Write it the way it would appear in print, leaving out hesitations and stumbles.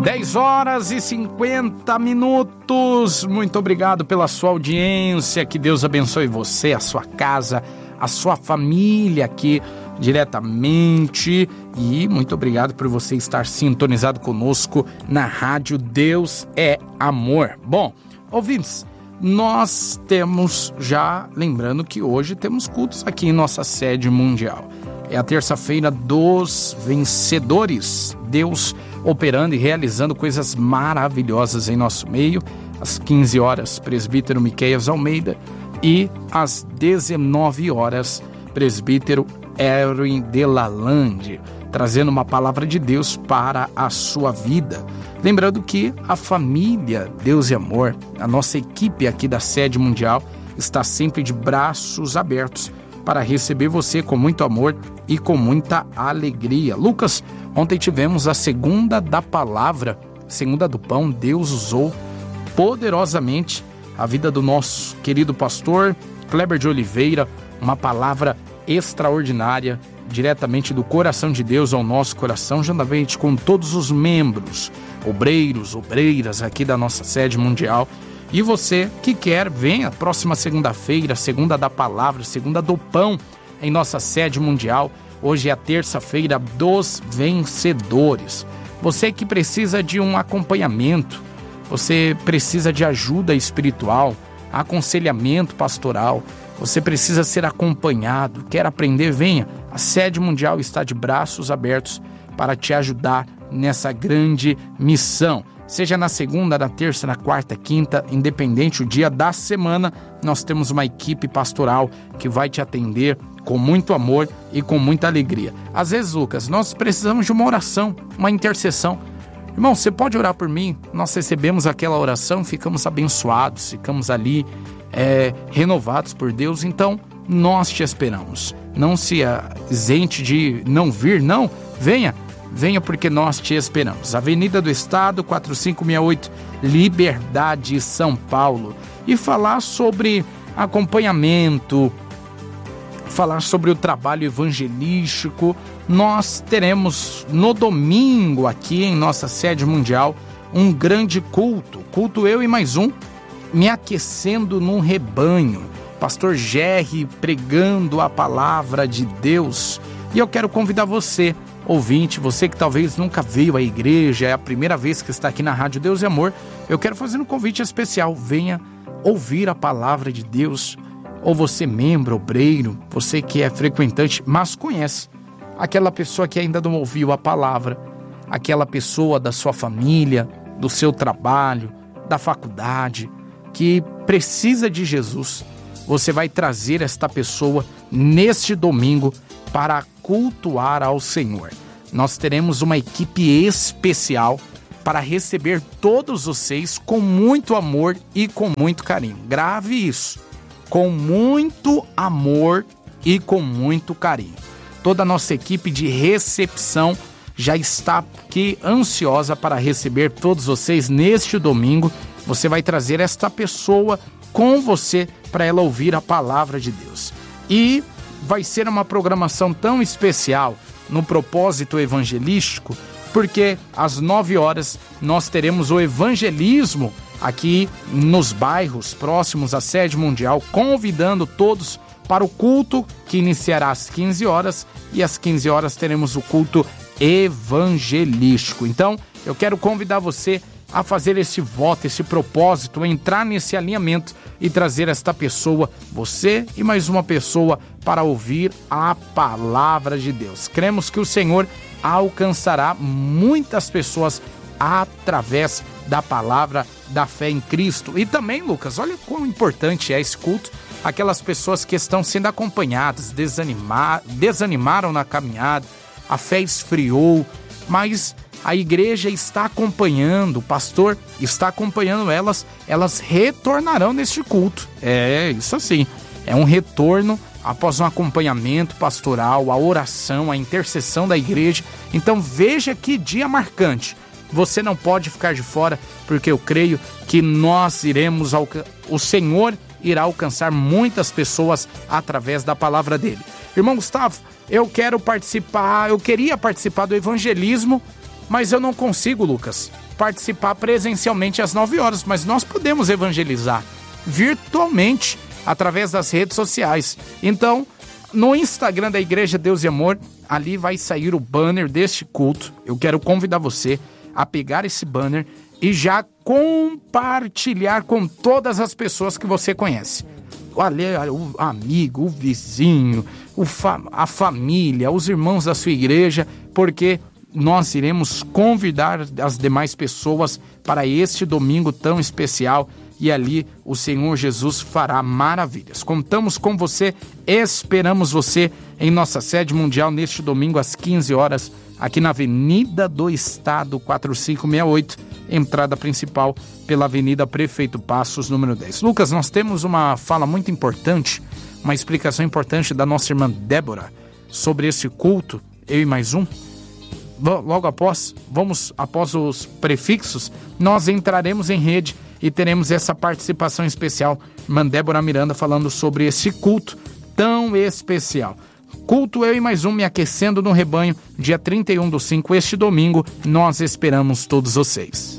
10h50. Muito obrigado pela sua audiência. Que Deus abençoe você, a sua casa, a sua família aqui diretamente. E muito obrigado por você estar sintonizado conosco na rádio Deus é Amor. Bom, ouvintes, nós temos já, lembrando que hoje temos cultos aqui em nossa sede mundial. É a terça-feira dos vencedores. Deus operando e realizando coisas maravilhosas em nosso meio. Às 15 horas, presbítero Miqueias Almeida. E às 19 horas, presbítero Erwin Delalande, trazendo uma palavra de Deus para a sua vida. Lembrando que a família Deus e Amor, a nossa equipe aqui da sede mundial, está sempre de braços abertos para receber você com muito amor e com muita alegria. Lucas, ontem tivemos a segunda da palavra, segunda do pão. Deus usou poderosamente a vida do nosso querido pastor Kleber de Oliveira, uma palavra extraordinária, diretamente do coração de Deus ao nosso coração, juntamente com todos os membros, obreiros, obreiras aqui da nossa sede mundial. E você que quer, venha próxima segunda-feira, segunda da palavra, segunda do pão, em nossa sede mundial. Hoje é a terça-feira dos vencedores. Você que precisa de um acompanhamento, você precisa de ajuda espiritual, aconselhamento pastoral, você precisa ser acompanhado, quer aprender, venha. A sede mundial está de braços abertos para te ajudar nessa grande missão. Seja na segunda, na terça, na quarta, quinta, independente o dia da semana, nós temos uma equipe pastoral que vai te atender com muito amor e com muita alegria. Às vezes, Lucas, nós precisamos de uma oração, uma intercessão. Irmão, você pode orar por mim? Nós recebemos aquela oração, ficamos abençoados, ficamos ali renovados por Deus. Então, nós te esperamos. Não se isente de não vir, não. Venha porque nós te esperamos. Avenida do Estado, 4568, Liberdade, São Paulo. E falar sobre acompanhamento, falar sobre o trabalho evangelístico. Nós teremos no domingo aqui em nossa sede mundial um grande culto eu e mais um, me aquecendo num rebanho. Pastor Gerry pregando a palavra de Deus. E eu quero convidar você, ouvinte, você que talvez nunca veio à igreja, é a primeira vez que está aqui na Rádio Deus e Amor, eu quero fazer um convite especial. Venha ouvir a palavra de Deus. Ou você membro, obreiro, você que é frequentante, mas conhece aquela pessoa que ainda não ouviu a palavra, aquela pessoa da sua família, do seu trabalho, da faculdade, que precisa de Jesus. Você vai trazer esta pessoa neste domingo para cultuar ao Senhor. Nós teremos uma equipe especial para receber todos vocês com muito amor e com muito carinho. Grave isso, com muito amor e com muito carinho. Toda a nossa equipe de recepção já está aqui ansiosa para receber todos vocês neste domingo. Você vai trazer esta pessoa com você para ela ouvir a palavra de Deus. E vai ser uma programação tão especial no propósito evangelístico, porque às 9 horas nós teremos o evangelismo aqui nos bairros próximos à sede mundial, convidando todos para o culto que iniciará às 15 horas e às 15 horas teremos o culto evangelístico. Então, eu quero convidar você a fazer esse voto, esse propósito, entrar nesse alinhamento e trazer esta pessoa, você e mais uma pessoa, para ouvir a palavra de Deus. Cremos que o Senhor alcançará muitas pessoas através da palavra da fé em Cristo. E também, Lucas, olha quão importante é esse culto. Aquelas pessoas que estão sendo acompanhadas, desanimaram na caminhada, a fé esfriou, mas a igreja está acompanhando, o pastor está acompanhando elas retornarão neste culto. É isso assim, é um retorno após um acompanhamento pastoral, a oração, a intercessão da igreja. Então veja que dia marcante. Você não pode ficar de fora, porque eu creio que o Senhor irá alcançar muitas pessoas através da palavra dele. Irmão Gustavo, eu queria participar do evangelismo Mas eu não consigo, Lucas, participar presencialmente às 9 horas, mas nós podemos evangelizar virtualmente através das redes sociais. Então, no Instagram da Igreja Deus e Amor, ali vai sair o banner deste culto. Eu quero convidar você a pegar esse banner e já compartilhar com todas as pessoas que você conhece. O amigo, o vizinho, a família, os irmãos da sua igreja, porque nós iremos convidar as demais pessoas para este domingo tão especial e ali o Senhor Jesus fará maravilhas. Contamos com você, esperamos você em nossa sede mundial neste domingo às 15 horas, aqui na Avenida do Estado 4568, entrada principal pela Avenida Prefeito Passos, número 10. Lucas, nós temos uma fala muito importante, uma explicação importante da nossa irmã Débora sobre esse culto, eu e mais um. Logo após os prefixos, nós entraremos em rede e teremos essa participação especial. Irmã Débora Miranda falando sobre esse culto tão especial. Culto Eu e Mais Um, Me Aquecendo no Rebanho, dia 31/5, este domingo. Nós esperamos todos vocês.